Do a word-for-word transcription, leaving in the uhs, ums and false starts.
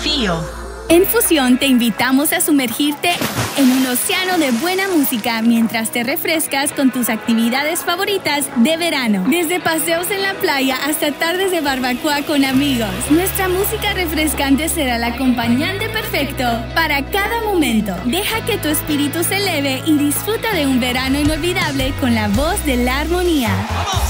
desafío. En Fusión te invitamos a sumergirte en un océano de buena música mientras te refrescas con tus actividades favoritas de verano. Desde paseos en la playa hasta tardes de barbacoa con amigos. Nuestra música refrescante será el acompañante perfecto para cada momento. Deja que tu espíritu se eleve y disfruta de un verano inolvidable con la voz de la armonía.